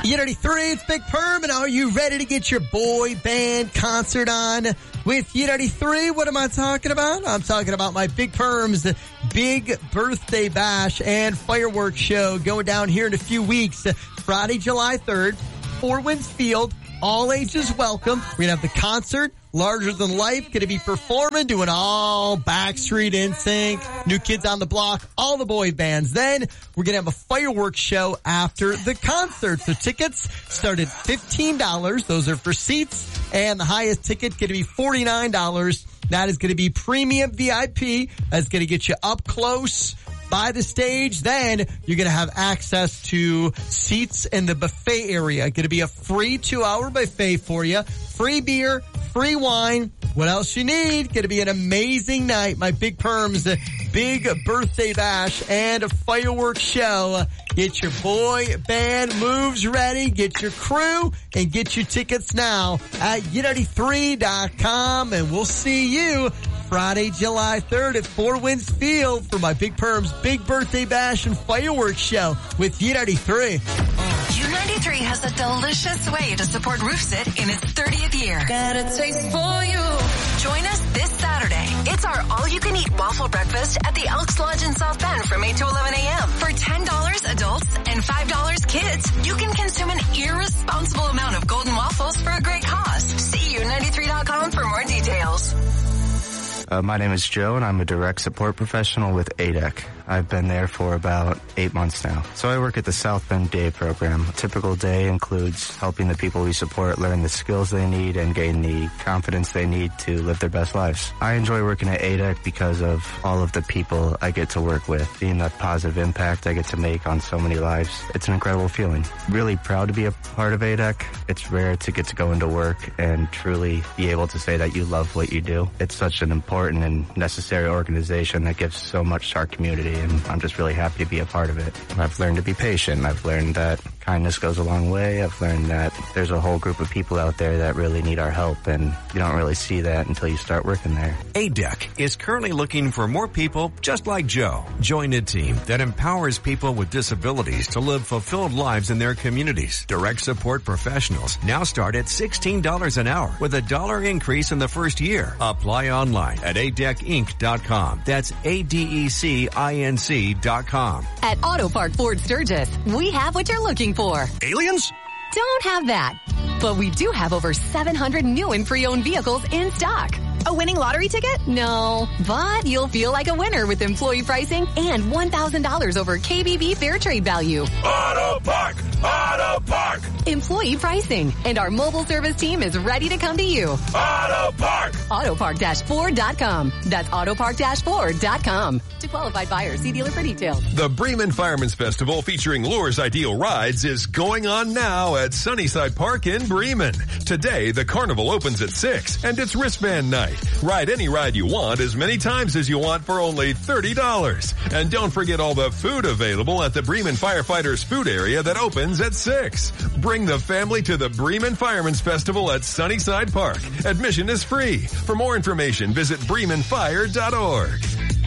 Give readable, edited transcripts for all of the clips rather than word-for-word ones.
U93, it's Big Perm, and are you ready to get your boy band concert on with U93? What am I talking about? I'm talking about my Big Perm's big birthday bash and fireworks show going down here in a few weeks. Friday, July 3rd, Four Winds Field. All ages welcome. We're going to have the concert, Larger Than Life, going to be performing, doing all Backstreet, NSYNC, New Kids on the Block, all the boy bands. Then we're going to have a fireworks show after the concert. So tickets start at $15. Those are for seats. And the highest ticket going to be $49. That is going to be premium VIP. That's going to get you up close by the stage. Then you're going to have access to seats in the buffet area. Going to be a free 2-hour buffet for you. Free beer, free wine. What else you need? Going to be an amazing night. My Big Perm's big birthday bash and a fireworks show. Get your boy band moves ready. Get your crew and get your tickets now at U93.com. And we'll see you Friday, July 3rd at Four Winds Field for my Big Perm's big birthday bash and fireworks show with U93. U93 has a delicious way to support Roofsit in its 30th year. Got a taste for you. Join us this Saturday. It's our all-you-can-eat waffle breakfast at the Elks Lodge in South Bend from 8 to 11 a.m. For $10 adults and $5 kids, you can consume an irresponsible amount of golden waffles for a great cause. See U93.com for more details. My name is Joe, and I'm a direct support professional with ADEC. I've been there for about 8 months now. So I work at the South Bend Day program. A typical day includes helping the people we support learn the skills they need and gain the confidence they need to live their best lives. I enjoy working at ADEC because of all of the people I get to work with, being the positive impact I get to make on so many lives. It's an incredible feeling. Really proud to be a part of ADEC. It's rare to get to go into work and truly be able to say that you love what you do. It's such an important and necessary organization that gives so much to our community, and I'm just really happy to be a part of it. I've learned to be patient. I've learned that kindness goes a long way. I've learned that there's a whole group of people out there that really need our help, and you don't really see that until you start working there. ADEC is currently looking for more people just like Joe. Join a team that empowers people with disabilities to live fulfilled lives in their communities. Direct support professionals now start at $16 an hour with $1 increase in the first year. Apply online at ADECinc.com. That's ADECINC.com. At Auto Park Ford Sturgis, we have what you're looking for. Aliens? Don't have that. But we do have over 700 new and pre-owned vehicles in stock. A winning lottery ticket? No. But you'll feel like a winner with employee pricing and $1,000 over KBB Fair Trade value. Auto Park! Auto Park! Employee pricing. And our mobile service team is ready to come to you. Auto Park! Autopark-Ford.com. That's Autopark-Ford.com. To qualified buyers, see dealer for details. The Bremen Fireman's Festival featuring Lure's Ideal Rides is going on now at Sunnyside Park in Bremen. Today, the carnival opens at 6 and it's wristband night. Ride any ride you want as many times as you want for only $30. And don't forget all the food available at the Bremen Firefighters Food Area that opens at 6. Bring the family to the Bremen Fireman's Festival at Sunnyside Park. Admission is free. For more information, visit bremenfire.org.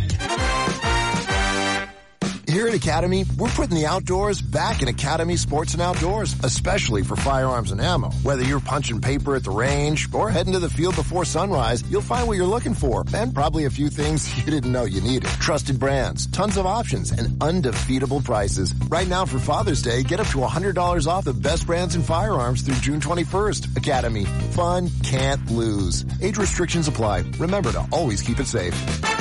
Here at Academy, we're putting the outdoors back in Academy Sports and Outdoors, especially for firearms and ammo. Whether you're punching paper at the range or heading to the field before sunrise, you'll find what you're looking for, and probably a few things you didn't know you needed. Trusted brands, tons of options, and undefeatable prices. Right now for Father's Day, get up to $100 off the best brands in firearms through June 21st. Academy. Fun can't lose. Age restrictions apply. Remember to always keep it safe.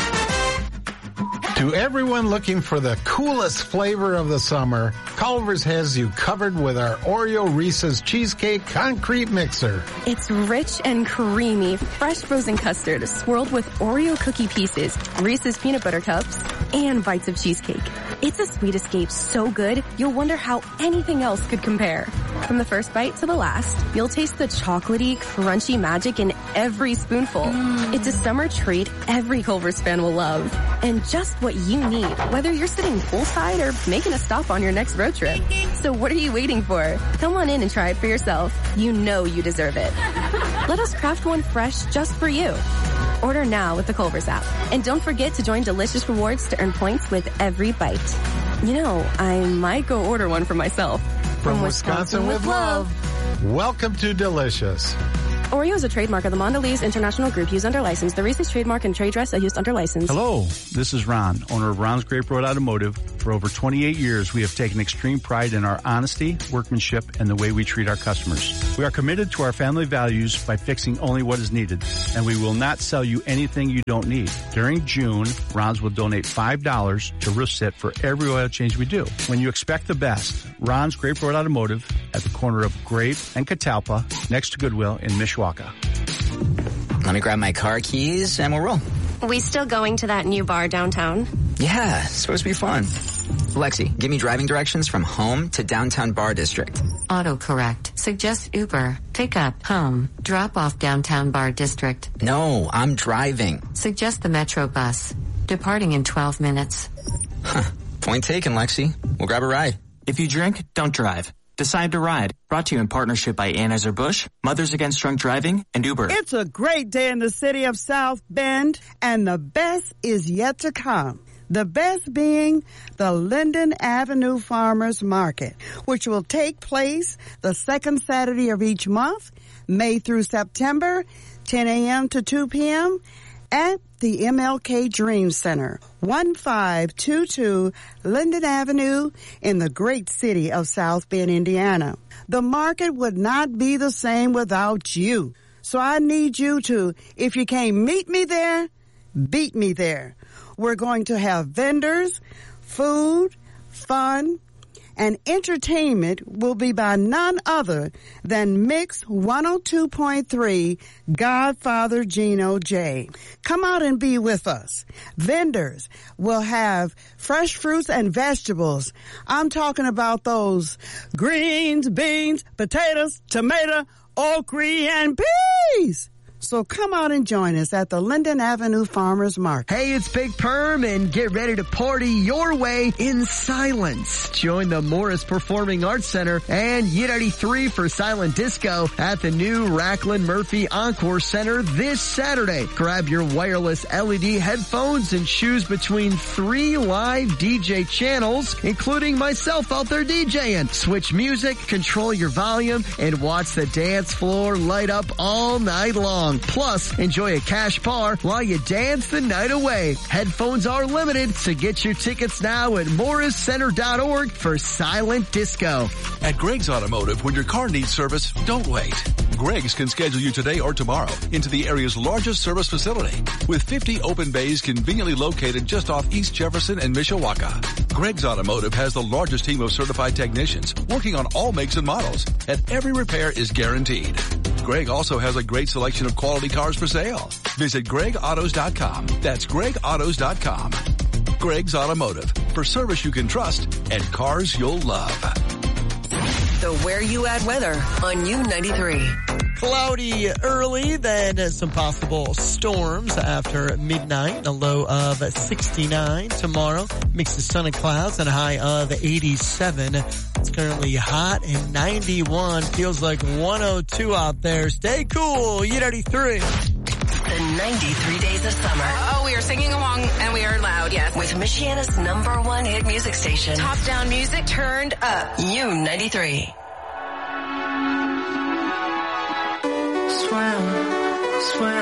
To everyone looking for the coolest flavor of the summer, Culver's has you covered with our Oreo Reese's Cheesecake Concrete Mixer. It's rich and creamy, fresh frozen custard swirled with Oreo cookie pieces, Reese's peanut butter cups, and bites of cheesecake. It's a sweet escape so good, you'll wonder how anything else could compare. From the first bite to the last, you'll taste the chocolatey, crunchy magic in every spoonful. It's a summer treat every Culver's fan will love. And just what you need, whether you're sitting poolside or making a stop on your next road trip. So what are you waiting for? Come on in and try it for yourself. You know you deserve it. Let us craft one fresh just for you. Order now with the Culver's app. And don't forget to join Delicious Rewards to earn points with every bite. You know, I might go order one for myself. From Wisconsin with love. Welcome to Delicious. Oreo is a trademark of the Mondelez International Group used under license. The Reese's trademark and trade dress are used under license. Hello, this is Ron, owner of Ron's Grape Road Automotive. For over 28 years, we have taken extreme pride in our honesty, workmanship, and the way we treat our customers. We are committed to our family values by fixing only what is needed, and we will not sell you anything you don't need. During June, Ron's will donate $5 to Roof Sit for every oil change we do. When you expect the best, Ron's Grape Road Automotive at the corner of Grape and Catalpa, next to Goodwill in Mishawaka. Let me grab my car keys and we'll roll. We still going to that new bar downtown? Yeah, it's supposed to be fun. Lexi, give me driving directions from home to downtown bar district. Autocorrect. Suggest Uber. Pick up. Home. Drop off downtown bar district. No, I'm driving. Suggest the Metro bus. Departing in 12 minutes. Huh. Point taken, Lexi. We'll grab a ride. If you drink, don't drive. Decide to ride. Brought to you in partnership by Anheuser-Busch, Mothers Against Drunk Driving, and Uber. It's a great day in the city of South Bend, and the best is yet to come. The best being the Linden Avenue Farmers Market, which will take place the second Saturday of each month, May through September, 10 a.m. to 2 p.m., at the MLK Dream Center, 1522 Linden Avenue in the great city of South Bend, Indiana. The market would not be the same without you. So I need you to, if you can't meet me there, beat me there. We're going to have vendors, food, fun, and entertainment will be by none other than Mix 102.3 Godfather Gino J. Come out and be with us. Vendors will have fresh fruits and vegetables. I'm talking about those greens, beans, potatoes, tomato, okra, and peas. So come out and join us at the Linden Avenue Farmers Market. Hey, it's Big Perm, and get ready to party your way in silence. Join the Morris Performing Arts Center and U93 for Silent Disco at the new Racklin Murphy Encore Center this Saturday. Grab your wireless LED headphones and choose between 3 live DJ channels, including myself out there DJing. Switch music, control your volume, and watch the dance floor light up all night long. Plus, enjoy a cash bar while you dance the night away. Headphones are limited, so get your tickets now at morriscenter.org for Silent Disco. At Greg's Automotive, when your car needs service, don't wait. Greg's can schedule you today or tomorrow into the area's largest service facility with 50 open bays conveniently located just off East Jefferson and Mishawaka. Greg's Automotive has the largest team of certified technicians working on all makes and models, and every repair is guaranteed. Greg also has a great selection of quality cars for sale. Visit GregAutos.com. That's GregAutos.com. Greg's Automotive, for service you can trust and cars you'll love. The Where You At weather on U93. Cloudy early, then some possible storms after midnight. A low of 69 tomorrow. Mix of sun and clouds and a high of 87. It's currently hot and 91. Feels like 102 out there. Stay cool. U93. The 93 days of summer. Oh, we are singing along and we are loud, yes. With Michiana's #1 hit music station. Top down music turned up. U93. Swim, swim.